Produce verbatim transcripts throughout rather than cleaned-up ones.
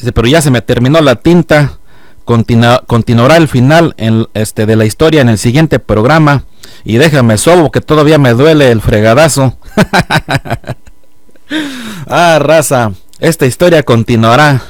Dice, pero ya se me terminó la tinta. Continua, continuará el final en, este, de la historia en el siguiente programa. Y déjame solo que todavía me duele el fregadazo. Ah, raza, esta historia continuará.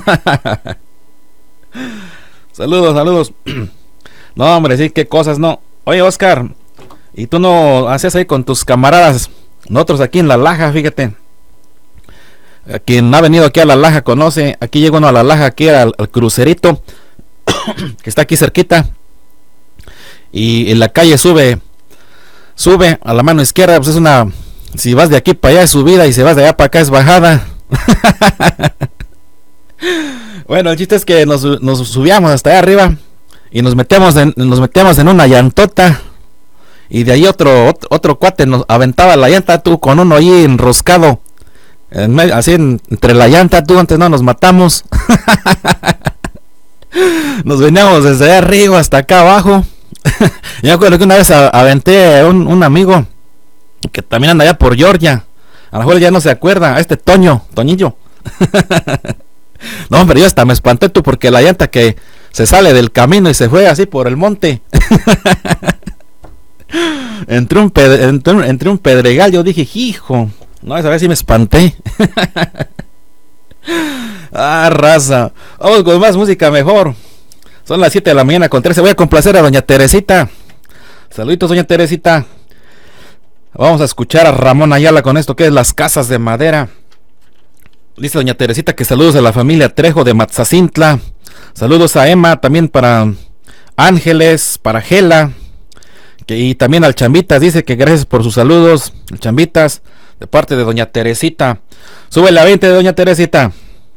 Saludos, saludos. No, hombre, sí, qué cosas, no. Oye, Oscar, ¿y tú no haces ahí con tus camaradas? Nosotros aquí en La Laja, fíjate. Quien ha venido aquí a La Laja conoce. Aquí llega uno a La Laja, aquí al, al crucerito, que está aquí cerquita. Y en la calle sube, sube a la mano izquierda, pues es una... Si vas de aquí para allá es subida y si vas de allá para acá es bajada. Bueno, el chiste es que nos, nos subíamos hasta allá arriba y nos metíamos en, nos metíamos en una llantota. Y de ahí otro, otro, otro cuate nos aventaba la llanta, tú, con uno ahí enroscado. En medio, así en, entre la llanta, tú, antes no nos matamos. Nos veníamos desde allá arriba hasta acá abajo. Yo me acuerdo que una vez a, aventé a un, un amigo que también anda allá por Georgia. A lo mejor ya no se acuerda, a este Toño, Toñillo. No, hombre, yo hasta me espanté tú, porque la llanta que se sale del camino y se fue así por el monte. Entre un, pedre, entre, un, entre un pedregal, yo dije, hijo, no, esa vez sí me espanté. Ah, raza. Vamos con más música mejor. Son las siete de la mañana con trece. Voy a complacer a doña Teresita. Saluditos, doña Teresita. Vamos a escuchar a Ramón Ayala con esto que es Las Casas de Madera. Dice doña Teresita que saludos a la familia Trejo de Matzacintla. Saludos a Emma, también para Ángeles, para Gela, que, y también al Chambitas. Dice que gracias por sus saludos, el Chambitas, de parte de doña Teresita. Sube la veinte de doña Teresita.